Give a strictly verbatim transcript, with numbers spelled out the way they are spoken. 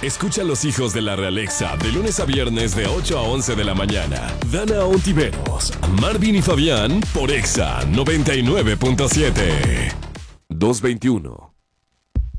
Escucha a los hijos de la Realexa de lunes a viernes de ocho a once de la mañana. Dana Ontiveros, Marvin y Fabián por Exa noventa y nueve punto siete. doscientos veintiuno.